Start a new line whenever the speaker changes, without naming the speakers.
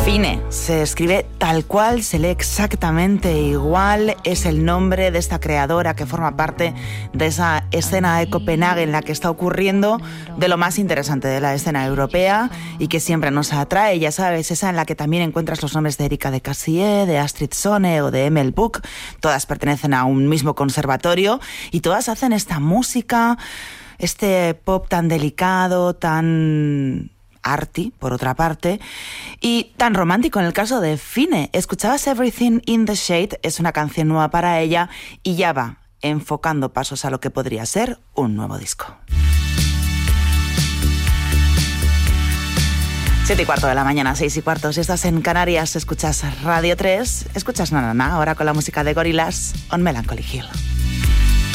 Fine se escribe tal cual, se lee exactamente igual, es el nombre de esta creadora que forma parte de esa escena de Copenhague en la que está ocurriendo de lo más interesante de la escena europea y que siempre nos atrae, ya sabes, esa en la que también encuentras los nombres de Erika de Cassier, de Astrid Sonne o de Emil Buch. Todas pertenecen a un mismo conservatorio y todas hacen esta música, este pop tan delicado, tan arty, por otra parte, y tan romántico en el caso de Fine. Escuchabas Everything in the Shade, es una canción nueva para ella y ya va enfocando pasos a lo que podría ser un nuevo disco. 7:15 de la mañana, 6:15, si estás en Canarias, escuchas Radio 3, escuchas Na Na Na, ahora con la música de Gorillaz on Melancholy Hill.